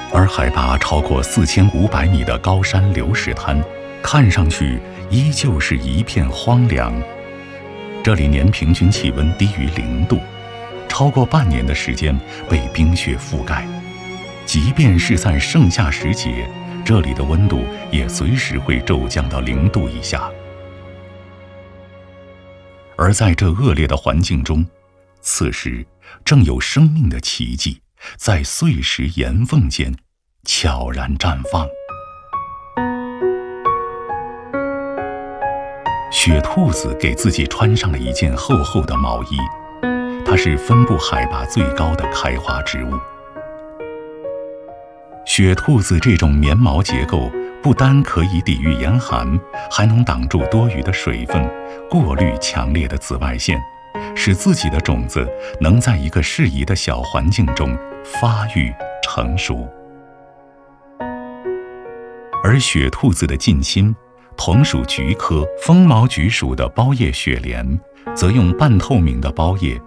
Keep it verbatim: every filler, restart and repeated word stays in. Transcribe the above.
而海拔超过四千五百米的高山流石滩，看上去依旧是一片荒凉。这里年平均气温低于零度，超过半年的时间被冰雪覆盖。即便是在盛夏时节，这里的温度也随时会骤降到零度以下。而在这恶劣的环境中，此时正有生命的奇迹在碎石岩缝间悄然绽放。雪兔子给自己穿上了一件厚厚的毛衣，它是分布海拔最高的开花植物。雪兔子这种棉毛结构不单可以抵御严寒，还能挡住多余的水分，过滤强烈的紫外线，使自己的种子能在一个适宜的小环境中发育成熟。而雪兔子的近亲同属菊科风毛菊属的包叶雪莲，则用半透明的包叶